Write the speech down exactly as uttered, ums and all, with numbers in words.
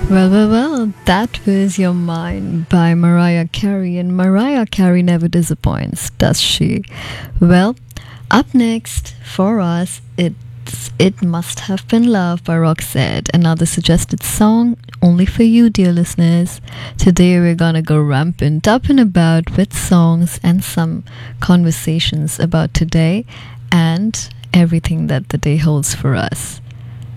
Well, well, well, that was Your Mind by Mariah Carey, and Mariah Carey never disappoints, does she? Well, up next for us, it's It Must Have Been Love by Roxette, another suggested song only for you, dear listeners. Today we're gonna go rampant up and about with songs and some conversations about today and everything that the day holds for us.